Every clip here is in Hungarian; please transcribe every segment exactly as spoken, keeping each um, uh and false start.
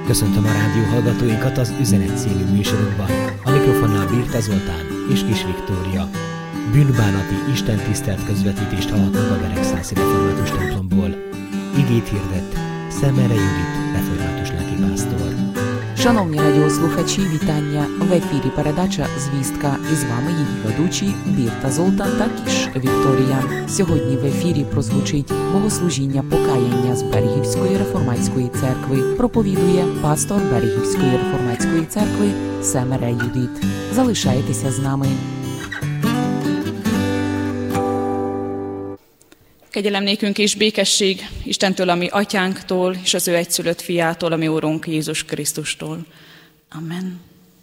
Köszöntöm a rádió hallgatóinkat az Üzenet című műsorunkban. A mikrofonnál Birta Zoltán és Kis Viktória. Bűnbánati istentisztelt közvetítést hallhatnak a Beregszászi Református templomból. Igét hirdet Szemere Judit, református lelkipásztor. Шановні радіослухачі, вітання! В ефірі передача «Звістка» і з вами її ведучі Бірта Золтан та Кіш Вікторія. Сьогодні в ефірі прозвучить богослужіння покаяння з Берегівської реформатської церкви. Проповідує пастор Берегівської реформатської церкви Szemere Judit. Залишайтеся з нами. Kegyelem nékünk és békesség Istentől, ami atyánktól, és az ő egyszülött fiától, ami Úrunk Jézus Krisztustól. Amen.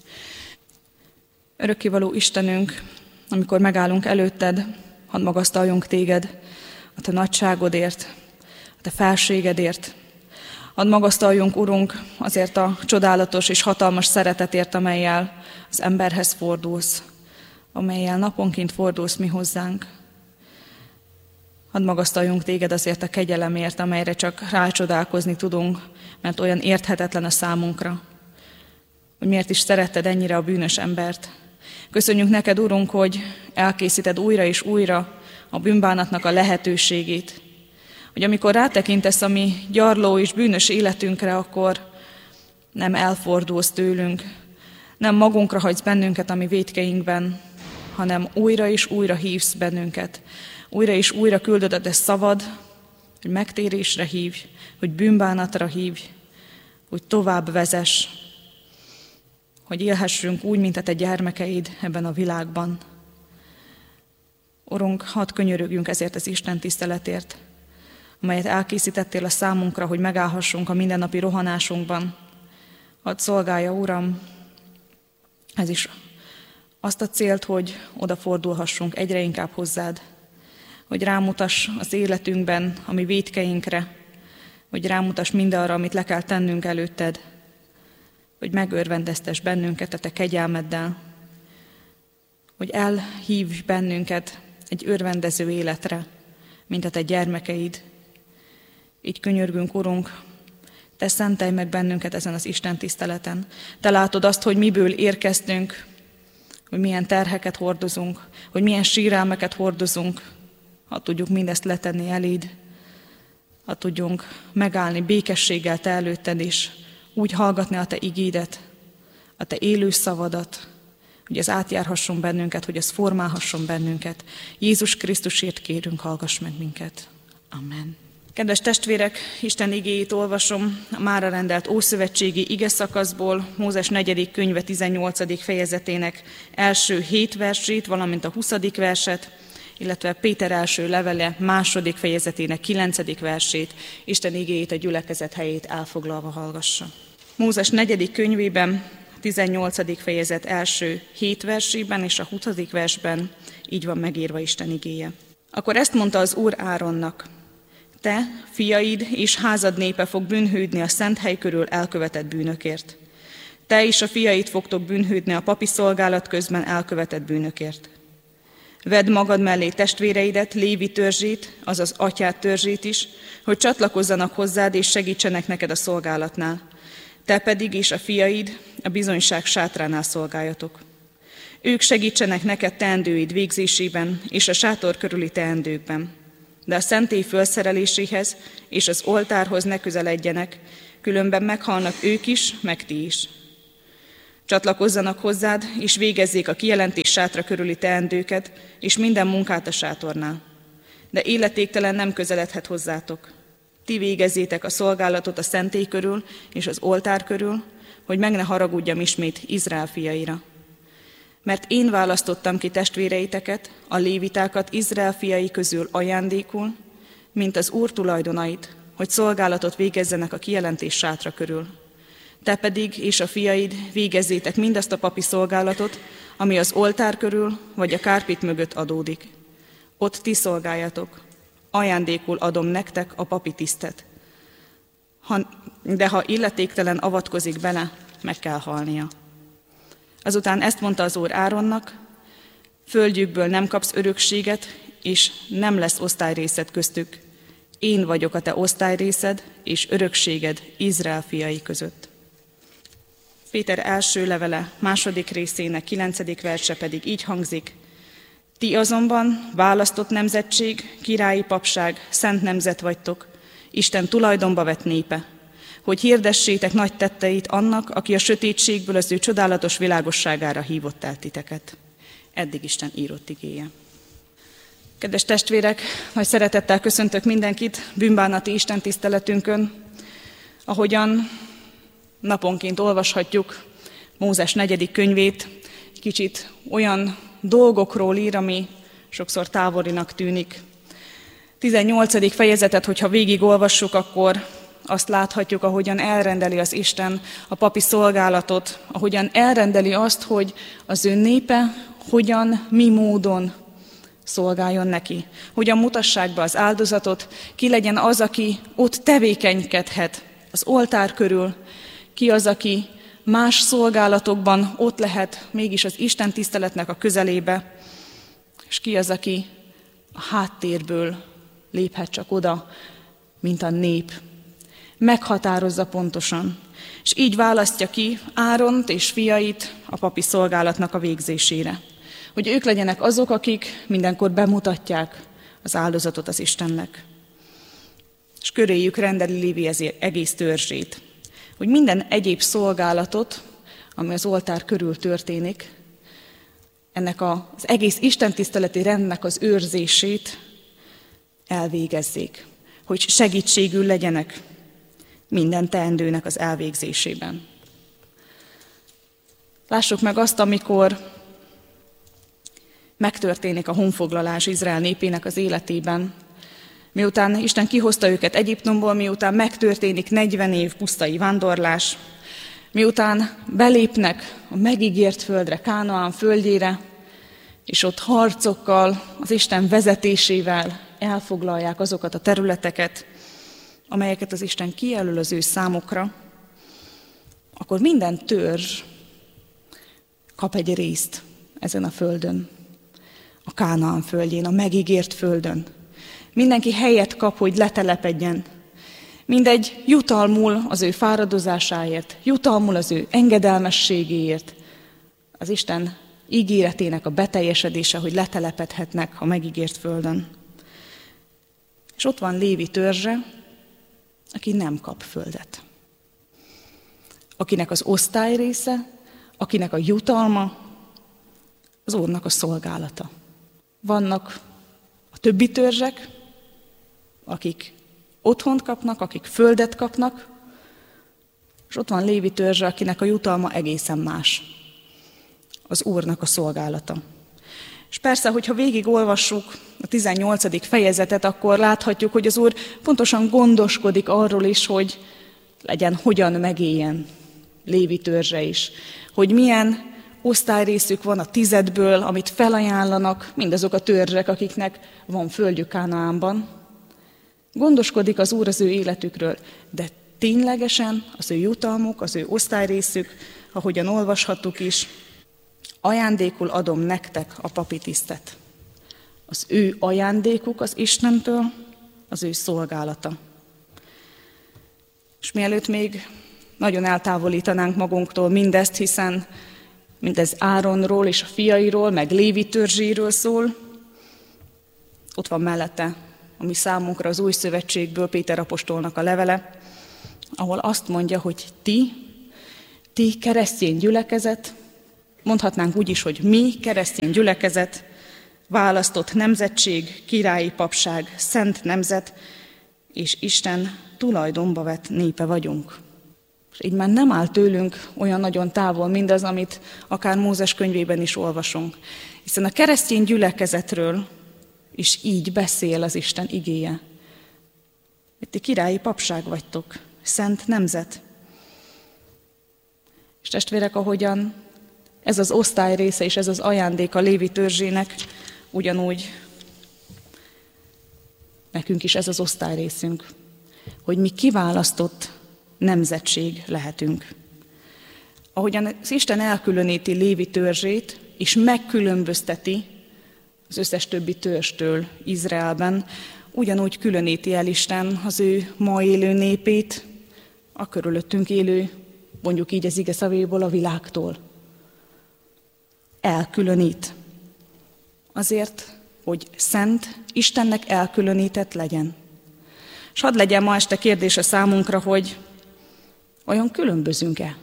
Örökkévaló Istenünk, amikor megállunk előtted, hadd magasztaljunk téged a te nagyságodért, a te felségedért. Hadd magasztaljunk, Urunk, azért a csodálatos és hatalmas szeretetért, amellyel az emberhez fordulsz, amellyel naponként fordulsz mi hozzánk. Hadd magasztaljunk téged azért a kegyelemért, amelyre csak rácsodálkozni tudunk, mert olyan érthetetlen a számunkra, hogy miért is szeretted ennyire a bűnös embert. Köszönjük neked, Urunk, hogy elkészíted újra és újra a bűnbánatnak a lehetőségét, hogy amikor rátekintesz a mi gyarló és bűnös életünkre, akkor nem elfordulsz tőlünk, nem magunkra hagysz bennünket a mi vétkeinkben, hanem újra és újra hívsz bennünket. Újra és újra küldöd a te szavad, hogy megtérésre hívj, hogy bűnbánatra hívj, hogy tovább vezess, hogy élhessünk úgy, mint a te gyermekeid ebben a világban. Urunk, hadd könyörögjünk ezért az Isten tiszteletért, amelyet elkészítettél a számunkra, hogy megállhassunk a mindennapi rohanásunkban. Hadd szolgálja, Uram, ez is azt a célt, hogy odafordulhassunk egyre inkább hozzád, hogy rámutass az életünkben a mi vétkeinkre, hogy rámutass mindarra, amit le kell tennünk előtted, hogy megörvendeztess bennünket a te kegyelmeddel, hogy elhívj bennünket egy örvendező életre, mint a te gyermekeid. Így könyörgünk, Urunk, te szentelj meg bennünket ezen az Isten tiszteleten. Te látod azt, hogy miből érkeztünk, hogy milyen terheket hordozunk, hogy milyen sírálmeket hordozunk, ha tudjuk mindezt letenni eléd, ha tudjunk megállni békességgel te előtted is, úgy hallgatni a te igédet, a te élő szavadat, hogy ez átjárhasson bennünket, hogy ez formálhasson bennünket. Jézus Krisztusért kérünk, hallgass meg minket. Amen. Kedves testvérek, Isten igéjét olvasom a mára rendelt ószövetségi igeszakaszból, Mózes negyedik könyve tizennyolcadik fejezetének első hét versét, valamint a huszadik verset, illetve Péter első levele második fejezetének kilencedik versét, Isten igéjét a gyülekezet helyét elfoglalva hallgassa. Mózes negyedik könyvében, tizennyolcadik fejezet első hét versében és a huszadik versben így van megírva Isten igéje. Akkor ezt mondta az Úr Áronnak: te, fiaid és házad népe fog bűnhődni a szent hely körül elkövetett bűnökért. Te és a fiaid fogtok bűnhődni a papi szolgálat közben elkövetett bűnökért. Vedd magad mellé testvéreidet, Lévi törzsét, azaz atyád törzsét is, hogy csatlakozzanak hozzád és segítsenek neked a szolgálatnál. Te pedig és a fiaid a bizonyság sátránál szolgáljatok. Ők segítsenek neked teendőid végzésében és a sátor körüli teendőkben. De a szentély fölszereléséhez és az oltárhoz ne közeledjenek, különben meghalnak ők is, meg ti is. Csatlakozzanak hozzád, és végezzék a kijelentés sátra körüli teendőket, és minden munkát a sátornál. De életéktelen nem közeledhet hozzátok. Ti végezzétek a szolgálatot a szentély körül és az oltár körül, hogy meg ne haragudjam ismét Izrael fiaira. Mert én választottam ki testvéreiteket, a lévitákat Izrael fiai közül ajándékul, mint az Úr tulajdonait, hogy szolgálatot végezzenek a kijelentés sátra körül. Te pedig és a fiaid végezzétek mindazt a papi szolgálatot, ami az oltár körül vagy a kárpit mögött adódik. Ott ti szolgáljatok. Ajándékul adom nektek a papi tisztet. Ha, de ha illetéktelen avatkozik bele, meg kell halnia. Azután ezt mondta az Úr Áronnak: földjükből nem kapsz örökséget, és nem lesz osztályrészed köztük. Én vagyok a te osztályrészed és örökséged Izrael fiai között. Péter első levele második részének kilencedik verse pedig így hangzik: Ti azonban választott nemzetség, királyi papság, szent nemzet vagytok, Isten tulajdonba vett népe, hogy hirdessétek nagy tetteit annak, aki a sötétségből az ő csodálatos világosságára hívott el titeket. Eddig Isten írott igéje. Kedves testvérek, nagy szeretettel köszöntök mindenkit bűnbánati istentiszteletünkön, ahogyan naponként olvashatjuk Mózes negyedik könyvét, kicsit olyan dolgokról ír, ami sokszor távolinak tűnik. tizennyolcadik fejezetet, hogyha végig olvassuk, akkor azt láthatjuk, ahogyan elrendeli az Isten a papi szolgálatot, ahogyan elrendeli azt, hogy az ő népe hogyan, mi módon szolgáljon neki. Hogyan mutassák be az áldozatot, ki legyen az, aki ott tevékenykedhet az oltár körül, ki az, aki más szolgálatokban ott lehet mégis az Isten tiszteletnek a közelébe, és ki az, aki a háttérből léphet csak oda, mint a nép. Meghatározza pontosan, és így választja ki Áront és fiait a papi szolgálatnak a végzésére. Hogy ők legyenek azok, akik mindenkor bemutatják az áldozatot az Istennek. És köréjük rendeli Lévi egész törzsét. Hogy minden egyéb szolgálatot, ami az oltár körül történik, ennek az egész istentiszteleti rendnek az őrzését elvégezzék. Hogy segítségül legyenek minden teendőnek az elvégzésében. Lássuk meg azt, amikor megtörténik a honfoglalás Izrael népének az életében, miután Isten kihozta őket Egyiptomból, miután megtörténik negyven év pusztai vándorlás, miután belépnek a megígért földre, Kánaán földjére, és ott harcokkal, az Isten vezetésével elfoglalják azokat a területeket, amelyeket az Isten kijelöl az ő számukra, akkor minden törzs kap egy részt ezen a földön, a Kánaán földjén, a megígért földön. Mindenki helyet kap, hogy letelepedjen. Mindegy jutalmul az ő fáradozásáért, jutalmul az ő engedelmességéért. Az Isten ígéretének a beteljesedése, hogy letelepedhetnek a megígért földön. És ott van Lévi törzse, aki nem kap földet. Akinek az osztály része, akinek a jutalma, az Úrnak a szolgálata. Vannak a többi törzsek, akik otthont kapnak, akik földet kapnak, és ott van Lévi törzse, akinek a jutalma egészen más. Az Úrnak a szolgálata. És persze, hogyha végig olvassuk a tizennyolcadik fejezetet, akkor láthatjuk, hogy az Úr pontosan gondoskodik arról is, hogy legyen hogyan megéljen Lévi törzse is. Hogy milyen osztályrészük van a tizedből, amit felajánlanak mindazok a törzsek, akiknek van földjük Kánaánban. Gondoskodik az Úr az ő életükről, de ténylegesen az ő jutalmuk, az ő osztályrészük, ahogyan olvashattuk is, ajándékul adom nektek a papi tisztet. Az ő ajándékuk az Istentől, az ő szolgálata. És mielőtt még nagyon eltávolítanánk magunktól mindezt, hiszen mindez Áronról és a fiairól, meg Lévi törzséről szól, ott van mellette a mi számunkra az új szövetségből Péter apostolnak a levele, ahol azt mondja, hogy ti, ti keresztény gyülekezet, mondhatnánk úgy is, hogy mi keresztény gyülekezet, választott nemzetség, királyi papság, szent nemzet, és Isten tulajdonba vett népe vagyunk. És így már nem áll tőlünk olyan nagyon távol mindaz, amit akár Mózes könyvében is olvasunk. Hiszen a keresztény gyülekezetről is így beszél az Isten igéje. Ti királyi papság vagytok, szent nemzet. És testvérek, ahogyan ez az osztály része és ez az ajándék a Lévi törzsének, ugyanúgy nekünk is ez az osztály részünk, hogy mi kiválasztott nemzetség lehetünk. Ahogyan az Isten elkülöníti Lévi törzsét, és megkülönbözteti az összes többi törzstől Izraelben, ugyanúgy különíti el Isten az ő ma élő népét a körülöttünk élő mondjuk így az ige szavéból, a világtól. Elkülönít. Azért, hogy szent, Istennek elkülönített legyen. És hadd legyen ma este kérdés a számunkra, hogy olyan különbözünk-e?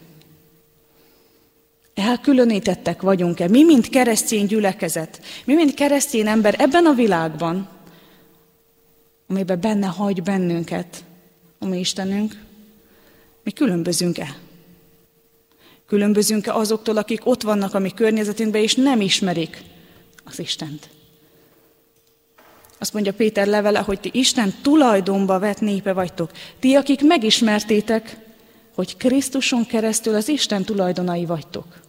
Elkülönítettek vagyunk-e? Mi, mint keresztény gyülekezet, mi, mint keresztény ember ebben a világban, amiben benne hagy bennünket a mi Istenünk, mi különbözünk-e? Különbözünk-e azoktól, akik ott vannak a mi környezetünkben, és nem ismerik az Istent? Azt mondja Péter levele, hogy ti Isten tulajdonba vett népe vagytok. Ti, akik megismertétek, hogy Krisztuson keresztül az Isten tulajdonai vagytok.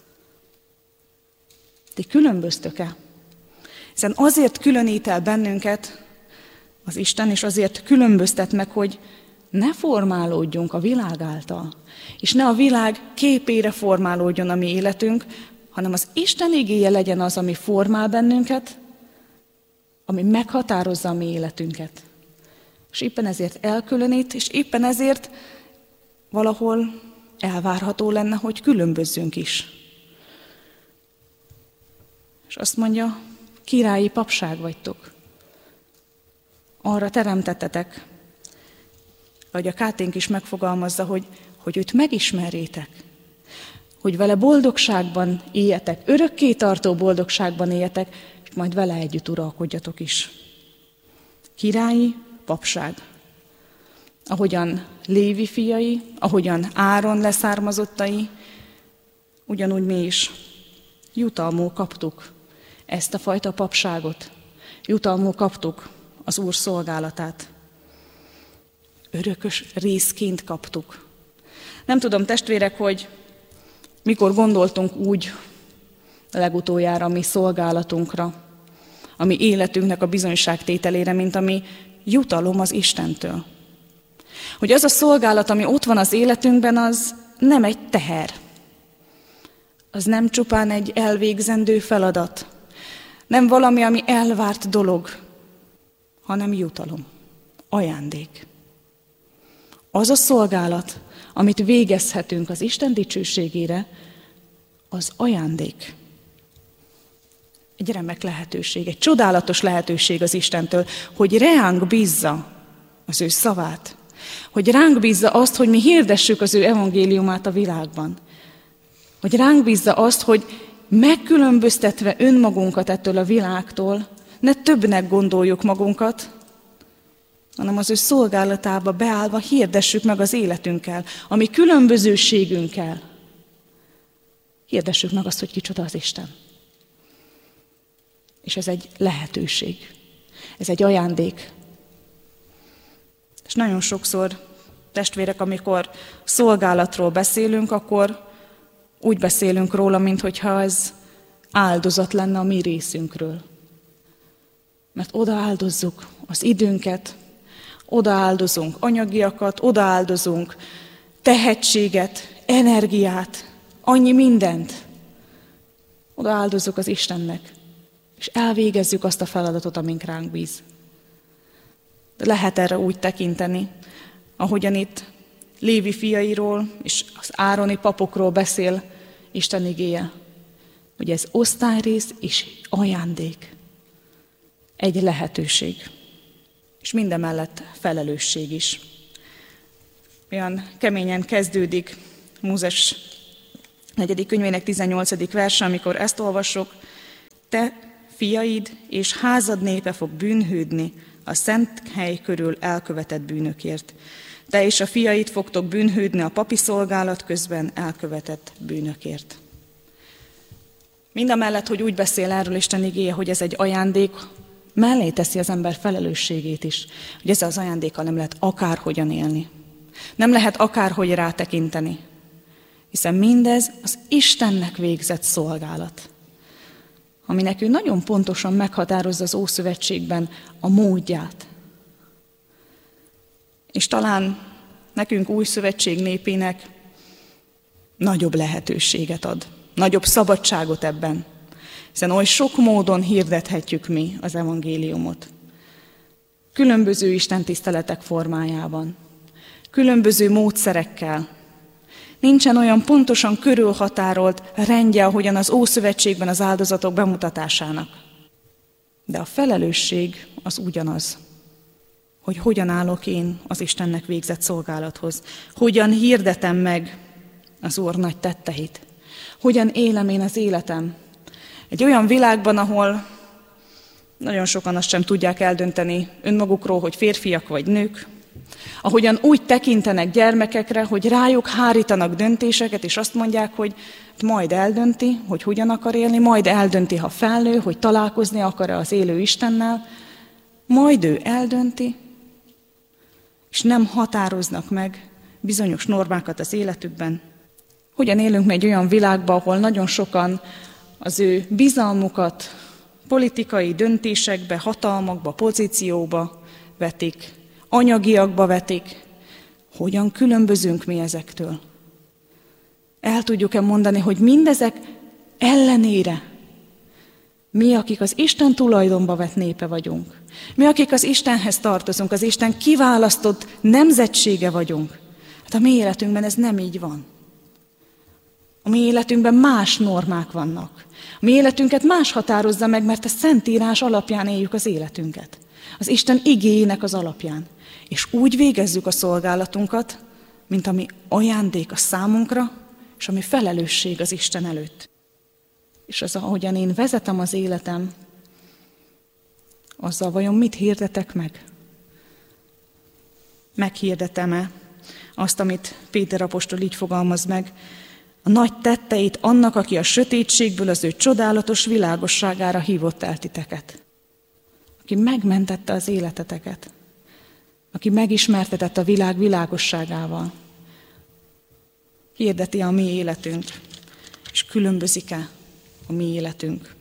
Ti különböztök-e? Hiszen azért különít el bennünket az Isten, és azért különböztet meg, hogy ne formálódjunk a világ által, és ne a világ képére formálódjon a mi életünk, hanem az Isten igéje legyen az, ami formál bennünket, ami meghatározza a mi életünket. És éppen ezért elkülönít, és éppen ezért valahol elvárható lenne, hogy különbözzünk is. És azt mondja, királyi papság vagytok. Arra teremtettetek, vagy a Káténk is megfogalmazza, hogy, hogy őt megismerjétek, hogy vele boldogságban éljetek, örökké tartó boldogságban éljetek, és majd vele együtt uralkodjatok is. Királyi papság. Ahogyan Lévi fiai, ahogyan Áron leszármazottai, ugyanúgy mi is jutalmul kaptuk ezt a fajta papságot. Jutalmul kaptuk az Úr szolgálatát. Örökös részként kaptuk. Nem tudom, testvérek, hogy mikor gondoltunk úgy legutoljára a mi szolgálatunkra, a mi életünknek a bizonyságtételére, mint ami jutalom az Istentől. Hogy az a szolgálat, ami ott van az életünkben, az nem egy teher. Az nem csupán egy elvégzendő feladat. Nem valami, ami elvárt dolog, hanem jutalom, ajándék. Az a szolgálat, amit végezhetünk az Isten dicsőségére, az ajándék. Egy remek lehetőség, egy csodálatos lehetőség az Istentől, hogy ránk bízza az ő szavát, hogy ránk bízza azt, hogy mi hirdessük az ő evangéliumát a világban, hogy ránk bízza azt, hogy megkülönböztetve önmagunkat ettől a világtól, ne többnek gondoljuk magunkat, hanem az ő szolgálatába beállva hirdessük meg az életünkkel, a mi különbözőségünkkel. Hirdessük meg azt, hogy kicsoda az Isten. És ez egy lehetőség, ez egy ajándék. És nagyon sokszor, testvérek, amikor szolgálatról beszélünk, akkor úgy beszélünk róla, minthogyha ez áldozat lenne a mi részünkről. Mert odaáldozzuk az időnket, odaáldozunk anyagiakat, odaáldozunk tehetséget, energiát, annyi mindent. Odaáldozzuk az Istennek, és elvégezzük azt a feladatot, amink ránk bíz. De lehet erre úgy tekinteni, ahogyan itt Lévi fiairól és az ároni papokról beszél Isten igéje, hogy ez osztályrész és ajándék. Egy lehetőség. És mindemellett felelősség is. Olyan keményen kezdődik Mózes negyedik könyvének tizennyolcadik verse, amikor ezt olvassuk: te, fiaid és házad népe fog bűnhődni a szent hely körül elkövetett bűnökért. Te és a fiaid fogtok bűnhődni a papi szolgálat közben elkövetett bűnökért. Mindamellett, hogy úgy beszél erről Isten igéje, hogy ez egy ajándék, mellé teszi az ember felelősségét is, hogy ezzel az ajándékkal nem lehet akárhogyan élni. Nem lehet akárhogy rátekinteni, hiszen mindez az Istennek végzett szolgálat, ami nekünk nagyon pontosan meghatározza az Ószövetségben a módját. És talán nekünk új szövetség népének nagyobb lehetőséget ad, nagyobb szabadságot ebben, hiszen oly sok módon hirdethetjük mi az evangéliumot. Különböző istentiszteletek formájában, különböző módszerekkel, Nincsen olyan pontosan körülhatárolt rendje, ahogyan az Ószövetségben az áldozatok bemutatásának. De a felelősség az ugyanaz, hogy hogyan állok én az Istennek végzett szolgálathoz, hogyan hirdetem meg az Úr nagy tetteit, hogyan élem én az életem. Egy olyan világban, ahol nagyon sokan azt sem tudják eldönteni önmagukról, hogy férfiak vagy nők, ahogyan úgy tekintenek gyermekekre, hogy rájuk hárítanak döntéseket, és azt mondják, hogy majd eldönti, hogy hogyan akar élni, majd eldönti, ha felnő, hogy találkozni akar-e az élő Istennel, majd ő eldönti, és nem határoznak meg bizonyos normákat az életükben. Hogyan élünk mi egy olyan világban, ahol nagyon sokan az ő bizalmukat politikai döntésekbe, hatalmakba, pozícióba vetik, anyagiakba vetik. Hogyan különbözünk mi ezektől? El tudjuk-e mondani, hogy mindezek ellenére mi, akik az Isten tulajdonba vett népe vagyunk, mi, akik az Istenhez tartozunk, az Isten kiválasztott nemzetsége vagyunk, hát a mi életünkben ez nem így van. A mi életünkben más normák vannak. A mi életünket más határozza meg, mert a Szentírás alapján éljük az életünket. Az Isten igéjének az alapján. És úgy végezzük a szolgálatunkat, mint ami ajándék a számunkra, és ami felelősség az Isten előtt. És az, ahogyan én vezetem az életem, azzal vajon mit hirdetek meg? Meghirdetem-e azt, amit Péter apostol így fogalmaz meg, a nagy tetteit annak, aki a sötétségből az ő csodálatos világosságára hívott el titeket. Aki megmentette az életeteket. Aki megismertetett a világ világosságával. Hirdeti a mi életünk, és különbözik-e a mi életünk.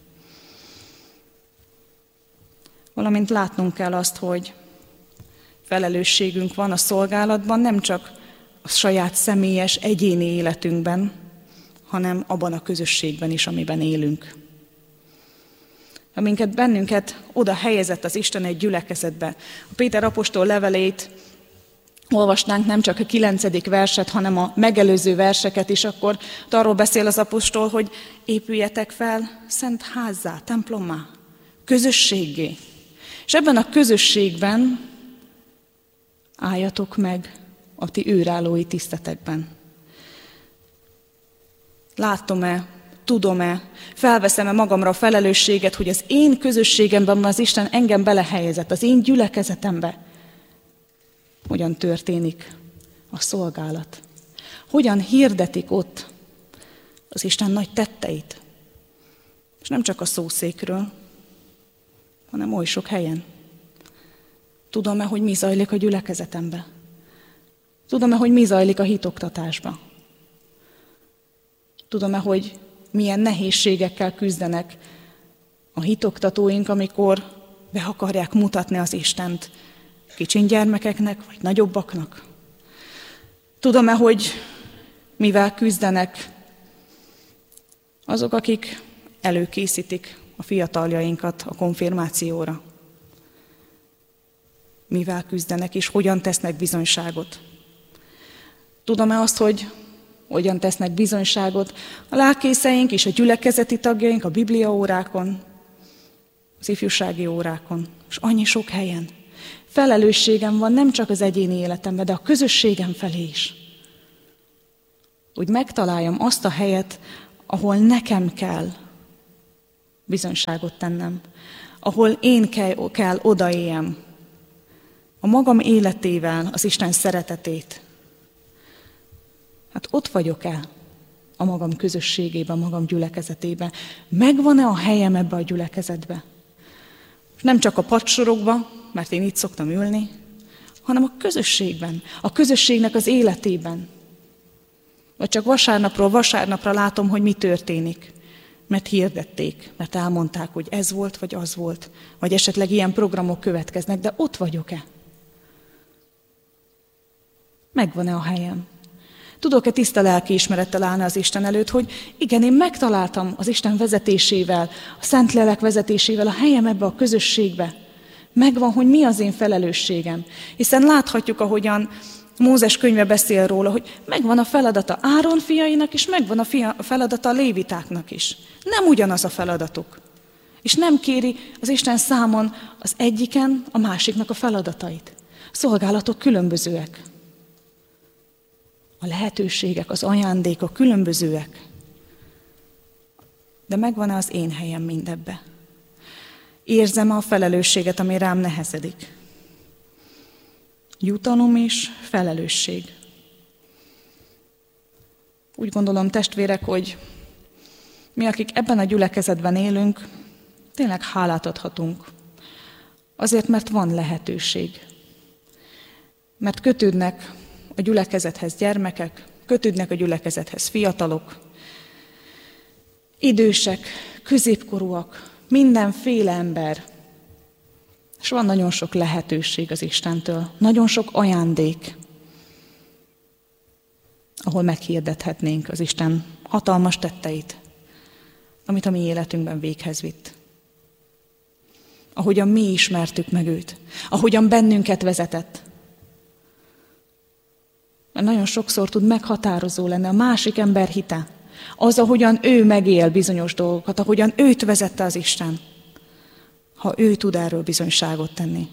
Valamint látnunk kell azt, hogy felelősségünk van a szolgálatban, nem csak a saját személyes, egyéni életünkben, hanem abban a közösségben is, amiben élünk. Aminket bennünket oda helyezett az Isten egy gyülekezetbe. A Péter apostol levelét olvasnánk, nem csak a kilencedik verset, hanem a megelőző verseket is, akkor arról beszél az apostol, hogy épüljetek fel szent házzá, templommá, közösséggé. És ebben a közösségben álljatok meg a ti őrállói tisztetekben. Látom-e, tudom-e, felveszem-e magamra a felelősséget, hogy az én közösségemben az Isten engem belehelyezett, az én gyülekezetembe. Hogyan történik a szolgálat? Hogyan hirdetik ott az Isten nagy tetteit? És nem csak a szószékről, hanem oly sok helyen. Tudom-e, hogy mi zajlik a gyülekezetembe? Tudom-e, hogy mi zajlik a hitoktatásba? Tudom-e, hogy milyen nehézségekkel küzdenek a hitoktatóink, amikor be akarják mutatni az Istent kicsin gyermekeknek, vagy nagyobbaknak? Tudom-e, hogy mivel küzdenek azok, akik előkészítik a fiataljainkat a konfirmációra? Mivel küzdenek, és hogyan tesznek bizonyságot? Tudom-e azt, hogy hogyan tesznek bizonyságot a lelkészeink és a gyülekezeti tagjaink a bibliaórákon, az ifjúsági órákon, és annyi sok helyen. Felelősségem van nem csak az egyéni életemben, de a közösségem felé is. Hogy megtaláljam azt a helyet, ahol nekem kell bizonyságot tennem, ahol én kell, kell odaéljem a magam életével az Isten szeretetét. Hát ott vagyok-e a magam közösségében, a magam gyülekezetében? Megvan-e a helyem ebbe a gyülekezetbe? Nem csak a padsorokba, mert én itt szoktam ülni, hanem a közösségben, a közösségnek az életében. Vagy csak vasárnapról vasárnapra látom, hogy mi történik. Mert hirdették, mert elmondták, hogy ez volt, vagy az volt. Vagy esetleg ilyen programok következnek, de ott vagyok-e? Megvan-e a helyem? Tudok-e tiszta lelkiismerettel állni az Isten előtt, hogy igen, én megtaláltam az Isten vezetésével, a Szentlélek vezetésével a helyem ebbe a közösségbe. Megvan, hogy mi az én felelősségem. Hiszen láthatjuk, ahogyan Mózes könyve beszél róla, hogy megvan a feladata Áron fiainak, és megvan a, fia, a feladata a lévitáknak is. Nem ugyanaz a feladatuk. És nem kéri az Isten számon az egyiken a másiknak a feladatait. A szolgálatok különbözőek. A lehetőségek, az ajándékok különbözőek. De megvan-e az én helyem mindebbe? Érzem a felelősséget, ami rám nehezedik. Jutalom és felelősség. Úgy gondolom, testvérek, hogy mi, akik ebben a gyülekezetben élünk, tényleg hálát adhatunk. Azért, mert van lehetőség. Mert kötődnek a gyülekezethez gyermekek, kötődnek a gyülekezethez fiatalok, idősek, középkorúak, mindenféle ember. És van nagyon sok lehetőség az Istentől, nagyon sok ajándék, ahol meghirdethetnénk az Isten hatalmas tetteit, amit a mi életünkben véghez vitt. Ahogyan mi ismertük meg őt, ahogyan bennünket vezetett. Mert nagyon sokszor tud meghatározó lenni a másik ember hite, az, ahogyan ő megél bizonyos dolgokat, ahogyan őt vezette az Isten, ha ő tud erről bizonyságot tenni.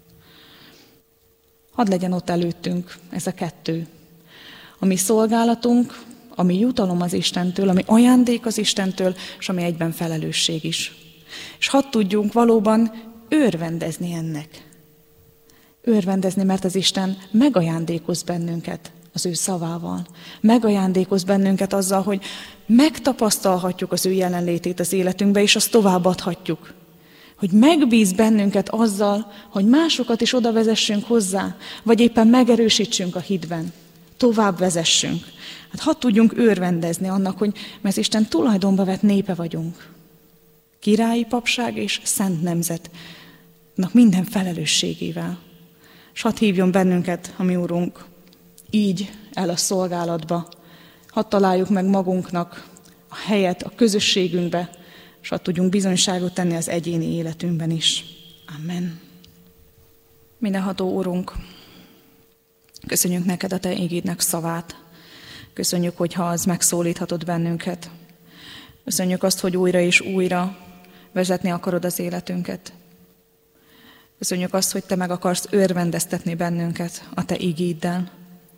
Hadd legyen ott előttünk ez a kettő. A mi szolgálatunk, ami jutalom az Istentől, ami ajándék az Istentől, és ami egyben felelősség is. És hadd tudjunk valóban örvendezni ennek. Örvendezni, mert az Isten megajándékoz bennünket az ő szavával. Megajándékoz bennünket azzal, hogy megtapasztalhatjuk az ő jelenlétét az életünkbe, és azt továbbadhatjuk. Hogy megbíz bennünket azzal, hogy másokat is oda vezessünk hozzá, vagy éppen megerősítsünk a hitben. Tovább vezessünk. Hát hadd tudjunk örvendezni annak, hogy mert Isten tulajdonba vett népe vagyunk. Királyi papság és szent nemzetnek minden felelősségével. És hadd hívjon bennünket a mi Urunk így el a szolgálatba. Hadd találjuk meg magunknak a helyet a közösségünkbe, és hadd tudjunk bizonyságot tenni az egyéni életünkben is. Amen. Mindenható Urunk, köszönjük neked a te igédnek szavát. Köszönjük, hogyha az megszólíthatod bennünket. Köszönjük azt, hogy újra és újra vezetni akarod az életünket. Köszönjük azt, hogy te meg akarsz örvendeztetni bennünket a te igéddel.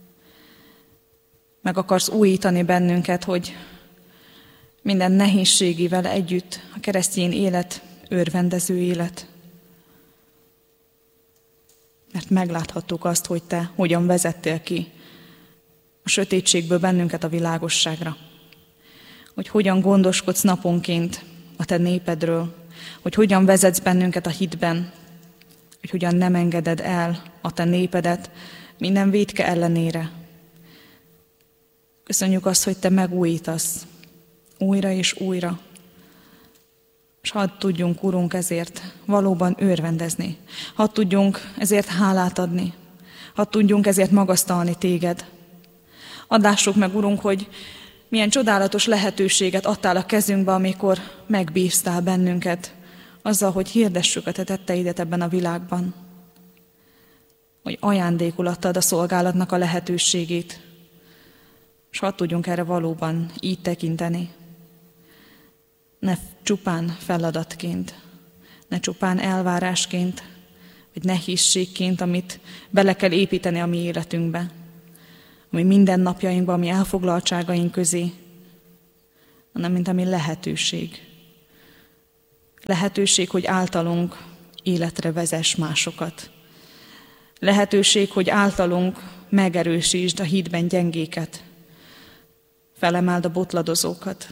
Meg akarsz újítani bennünket, hogy minden nehézségével együtt a keresztény élet örvendező élet. Mert megláthattuk azt, hogy te hogyan vezettél ki a sötétségből bennünket a világosságra. Hogy hogyan gondoskodsz naponként a te népedről, hogy hogyan vezetsz bennünket a hitben, hogy hogyan nem engeded el a te népedet minden vétke ellenére. Köszönjük azt, hogy te megújítasz újra és újra. És hadd tudjunk, Urunk, ezért valóban örvendezni. Hadd tudjunk ezért hálát adni. Hadd tudjunk ezért magasztalni téged. Add lássuk meg, Urunk, hogy milyen csodálatos lehetőséget adtál a kezünkbe, amikor megbíztál bennünket azzal, hogy hirdessük a te tetteidet ebben a világban. Hogy ajándékul adtad a szolgálatnak a lehetőségét, és hadd tudjunk erre valóban így tekinteni. Ne csupán feladatként, ne csupán elvárásként, vagy nehézségként, amit bele kell építeni a mi életünkbe, ami mindennapjainkban, ami elfoglaltságaink közé, hanem mint ami lehetőség. Lehetőség, hogy általunk életre vezess másokat. Lehetőség, hogy általunk megerősítsd a hitben gyengéket, felemeld a botladozókat.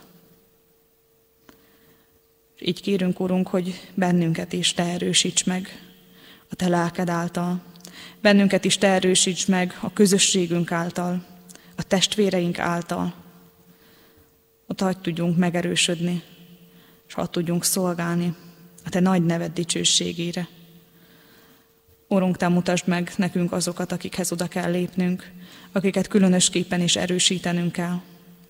És így kérünk, Urunk, hogy bennünket is te erősíts meg a te lelked által. Bennünket is te erősíts meg a közösségünk által, a testvéreink által. Ott hadd tudjunk megerősödni, és hadd tudjunk szolgálni a te nagy neved dicsőségére. Urunk, te mutasd meg nekünk azokat, akikhez oda kell lépnünk, akiket különösképpen is erősítenünk kell.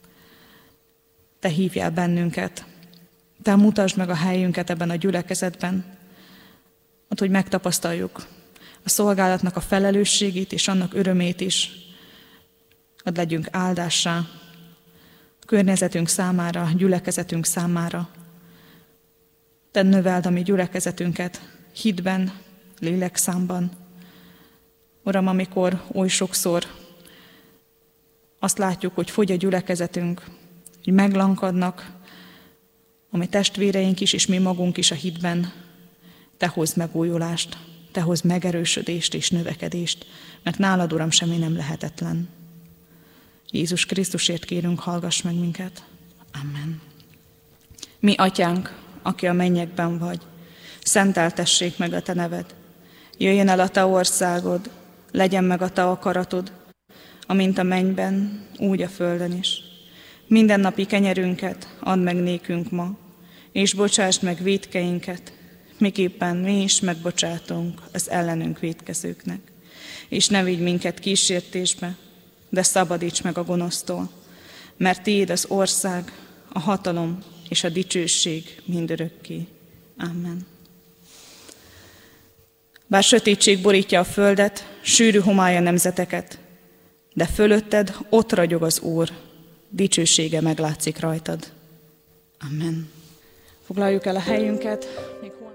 Te hívjál bennünket, te mutasd meg a helyünket ebben a gyülekezetben, ott, hogy megtapasztaljuk, a szolgálatnak a felelősségét és annak örömét is add legyünk áldássá a környezetünk számára, a gyülekezetünk számára. Te növeld a mi gyülekezetünket hitben, lélekszámban. Uram, amikor oly sokszor azt látjuk, hogy fogy a gyülekezetünk, hogy meglankadnak a mi testvéreink is, és mi magunk is a hitben, Te hozd megújulást, Te hozd megerősödést és növekedést, mert nálad, Uram, semmi nem lehetetlen. Jézus Krisztusért kérünk, hallgass meg minket. Amen. Mi atyánk, aki a mennyekben vagy, szenteltessék meg a Te neved. Jöjjön el a Te országod, legyen meg a Te akaratod, amint a mennyben, úgy a földön is. Mindennapi kenyerünket add meg nékünk ma, és bocsásd meg vétkeinket, miképpen mi is megbocsátunk az ellenünk vétkezőknek. És ne vigy minket kísértésbe, de szabadíts meg a gonosztól, mert Tiéd az ország, a hatalom és a dicsőség mindörökké. Amen. Bár sötétség borítja a földet, sűrű homály a nemzeteket, de fölötted ott ragyog az Úr, dicsősége meglátszik rajtad. Amen. Foglaljuk el a helyünket. Még